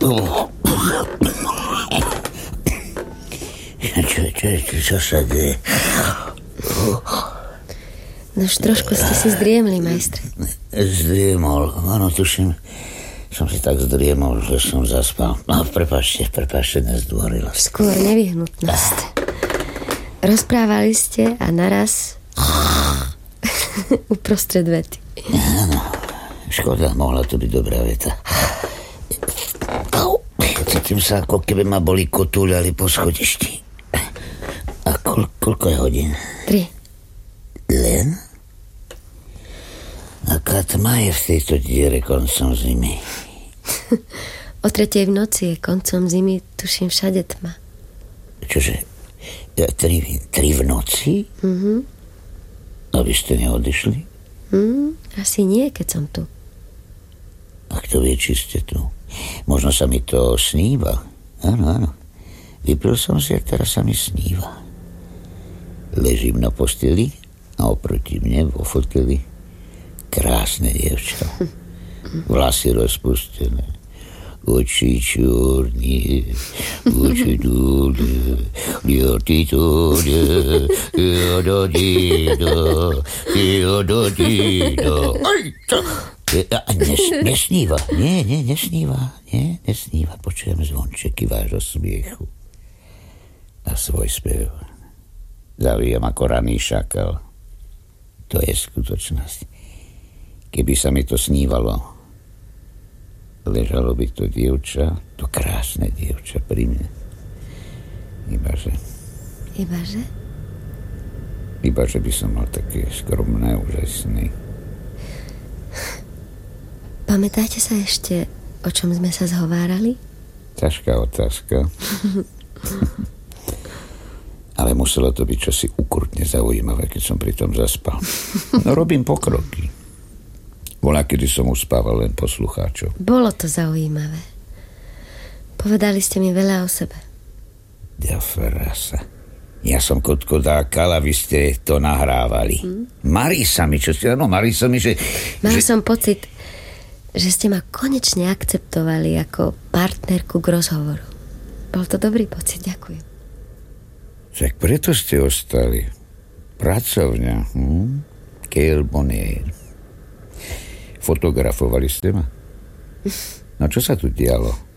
Čo sa deje? Nož trošku ste si zdriemli, majstre. Zdriemol, áno, tuším. Som si tak zdriemol, že som zaspal. No, prepáčte, nezdvorila. Skôr nevyhnutnosť. Rozprávali ste a naraz uprostred vety. Áno, škoda, mohla to byť dobrá veta. Cítim sa, ako keby ma boli kotúľali po schodišti. A koľko je hodín? 3. Len? Aká tma je v tejto diere koncom zimy? O 3:00 v noci je koncom zimy, tuším, všade tma. Čože? 3 v noci? Mhm. Aby ste neodišli? Asi nie, keď som tu. A kto vie, či ste tu? Možno sa mi to sníva. Áno. Vypil som si a teraz sa mi sníva. Ležím na posteli a oproti mne vo foteli krásne dievča. Vlasy rozpustené, oči čurní, oči dúle, diotitúne, diododido. Nesníva. Nie, nesníva. Počujem zvončeky vášho smiechu a svoj spev. Zavíjam ako raný šakal. To je skutočnosť. Keby sa mi to snívalo, ležalo by to dievča, to krásne dievča pri mne. Ibaže by som mal také skromné, úžasné. Pamätáte sa ešte, o čom sme sa zhovárali? Ťažká otázka. Ale muselo to byť čosi ukrutne zaujímavé, keď som pri tom zaspal. No robím pokroky. Voľakedy som uspával len poslucháčov. Bolo to zaujímavé. Povedali ste mi veľa o sebe. Ja frasa. Ja som kotkodákal a vy ste to nahrávali. Marí sa mi, že... Mal som pocit, že ste ma konečne akceptovali ako partnerku k rozhovoru. Bol to dobrý pocit, ďakujem. Však preto ste ostali. Pracovňa. Cale Bonnier. Fotografovali ste ma? No čo sa tu dialo?